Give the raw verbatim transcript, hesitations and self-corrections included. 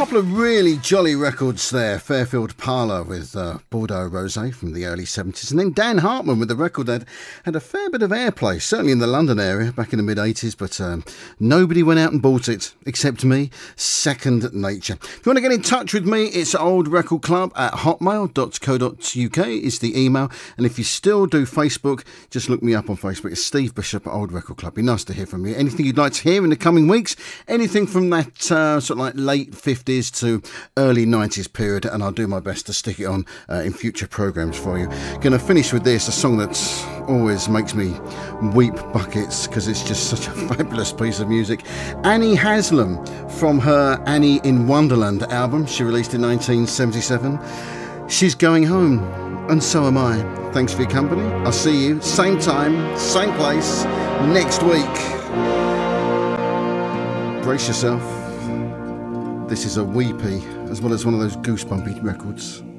couple of really jolly records there. Fairfield Parlour with uh, Bordeaux Rosé from the early seventies, and then Dan Hartman with the record that had a fair bit of airplay, certainly in the London area back in the mid eighties, but um, nobody went out and bought it except me. Second Nature. If you want to get in touch with me, it's old record club at hotmail dot co dot uk is the email, and if you still do Facebook, just look me up on Facebook. It's Steve Bishop at Old Record Club. Be nice to hear from you. Anything you'd like to hear in the coming weeks, anything from that uh, sort of like late fifties to early nineties period, and I'll do my best to stick it on uh, in future programmes for you. Going to finish with this, a song that always makes me weep buckets because it's just such a fabulous piece of music. Annie Haslam from her Annie in Wonderland album she released in nineteen seventy-seven. She's going home, and so am I. Thanks for your company. I'll see you same time, same place next week. Brace yourself. This is a weepy as well as one of those goosebumpy records.